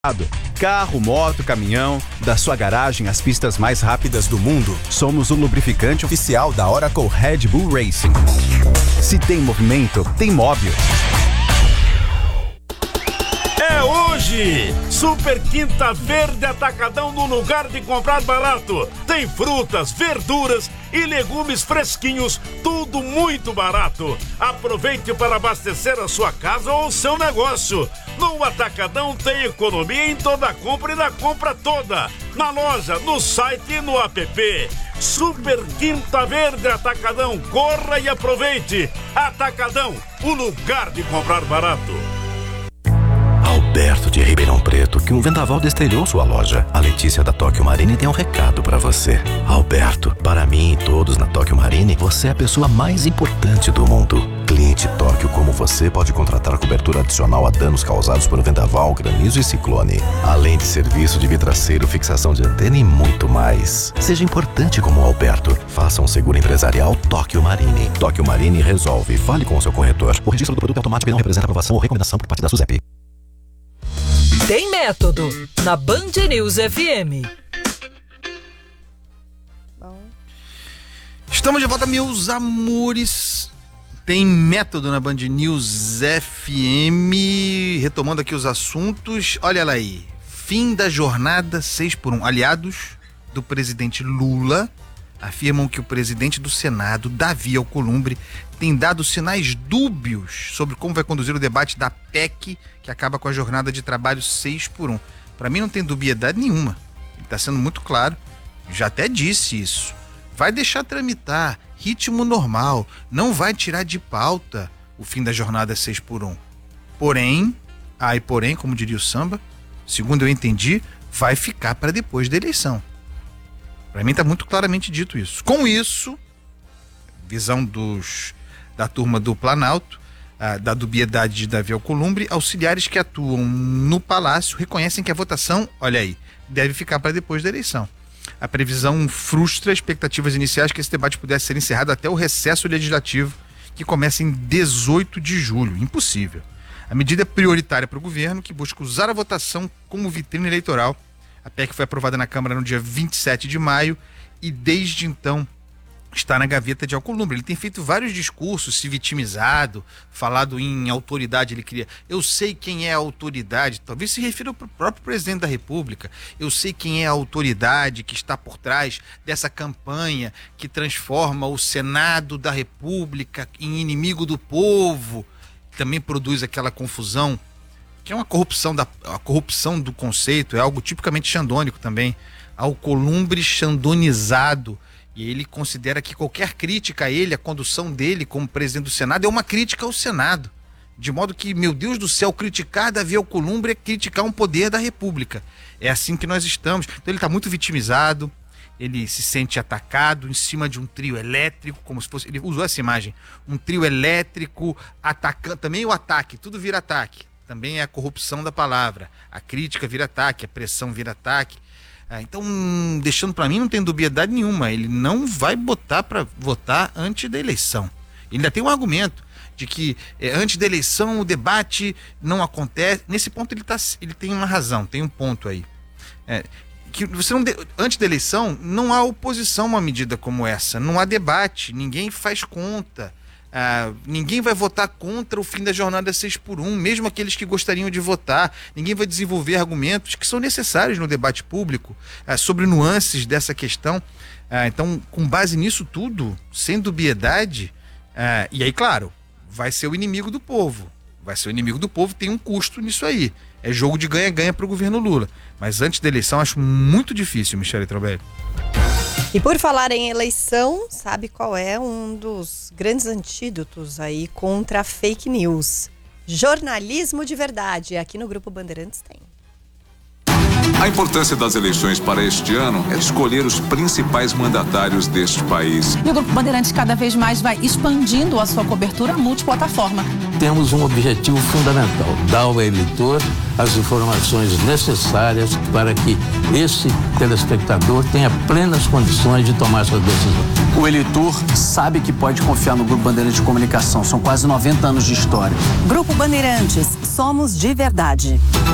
Carro, moto, caminhão, da sua garagem às pistas mais rápidas do mundo, somos o lubrificante oficial da Oracle Red Bull Racing. Se tem movimento, tem Móbil. É hoje! Super Quinta Verde Atacadão no lugar de comprar barato. Tem frutas, verduras e legumes fresquinhos, tudo muito barato. Aproveite para abastecer a sua casa ou o seu negócio. No Atacadão tem economia em toda a compra e na compra toda. Na loja, no site e no app. Super Quinta Verde Atacadão, corra e aproveite. Atacadão, o lugar de comprar barato. Alberto de Ribeirão Preto, que um vendaval destrelhou sua loja. A Letícia da Tóquio Marine tem um recado pra você. Alberto, para mim e todos na Tóquio Marine, você é a pessoa mais importante do mundo. Cliente Tóquio como você pode contratar cobertura adicional a danos causados por vendaval, granizo e ciclone. Além de serviço de vidraceiro, fixação de antena e muito mais. Seja importante como o Alberto. Faça um seguro empresarial Tóquio Marine. Tóquio Marine resolve. Fale com o seu corretor. O registro do produto automático não representa aprovação ou recomendação por parte da SUSEP. Tem método na Band News FM. Estamos de volta, meus amores. Tem método na Band News FM. Retomando aqui os assuntos. Olha ela aí. Fim da jornada 6x1. Aliados do presidente Lula afirmam que o presidente do Senado, Davi Alcolumbre, tem dado sinais dúbios sobre como vai conduzir o debate da PEC, que acaba com a jornada de trabalho 6x1. Para mim não tem dubiedade nenhuma. Ele está sendo muito claro. Já até disse isso. Vai deixar tramitar, ritmo normal, não vai tirar de pauta o fim da jornada 6x1. Porém, como diria o samba, segundo eu entendi, vai ficar para depois da eleição. Para mim está muito claramente dito isso. Com isso, visão da turma do Planalto, da dubiedade de Davi Alcolumbre, auxiliares que atuam no Palácio reconhecem que a votação, olha aí, deve ficar para depois da eleição. A previsão frustra expectativas iniciais que esse debate pudesse ser encerrado até o recesso legislativo, que começa em 18 de julho. Impossível. A medida é prioritária para o governo, que busca usar a votação como vitrine eleitoral. A PEC foi aprovada na Câmara no dia 27 de maio e desde então está na gaveta de Alcolumbre. Ele tem feito vários discursos, se vitimizado, falado em autoridade. Ele queria, eu sei quem é a autoridade, talvez se refira ao próprio presidente da República. Eu sei quem é a autoridade que está por trás dessa campanha que transforma o Senado da República em inimigo do povo. Também produz aquela confusão, que é uma corrupção, a corrupção do conceito, é algo tipicamente xandônico também. Alcolumbre xandonizado. E ele considera que qualquer crítica a ele, a condução dele como presidente do Senado, é uma crítica ao Senado. De modo que, meu Deus do céu, criticar Davi Alcolumbre é criticar um poder da República. É assim que nós estamos. Então ele está muito vitimizado, ele se sente atacado em cima de um trio elétrico, como se fosse, ele usou essa imagem, um trio elétrico atacando, também o ataque, tudo vira ataque. Também é a corrupção da palavra. A crítica vira ataque, a pressão vira ataque. Então, deixando para mim, não tem dubiedade nenhuma. Ele não vai botar para votar antes da eleição. Ele ainda tem um argumento de que antes da eleição o debate não acontece. Nesse ponto ele tem uma razão, tem um ponto aí. Que você não antes da eleição não há oposição a uma medida como essa. Não há debate, ninguém faz conta. Ninguém vai votar contra o fim da jornada 6x1, mesmo aqueles que gostariam de votar. Ninguém vai desenvolver argumentos que são necessários no debate público sobre nuances dessa questão. Então, com base nisso tudo, sem dubiedade, e aí, claro, vai ser o inimigo do povo. Vai ser o inimigo do povo, tem um custo nisso aí. É jogo de ganha-ganha para o governo Lula. Mas antes da eleição, acho muito difícil, Michele Trobelli. E por falar em eleição, sabe qual é um dos grandes antídotos aí contra a fake news? Jornalismo de verdade. Aqui no Grupo Bandeirantes tem. A importância das eleições para este ano é escolher os principais mandatários deste país. E o Grupo Bandeirantes cada vez mais vai expandindo a sua cobertura multiplataforma. Temos um objetivo fundamental: dar ao eleitor as informações necessárias para que esse telespectador tenha plenas condições de tomar sua decisão. O eleitor sabe que pode confiar no Grupo Bandeirantes de Comunicação. São quase 90 anos de história. Grupo Bandeirantes, somos de verdade.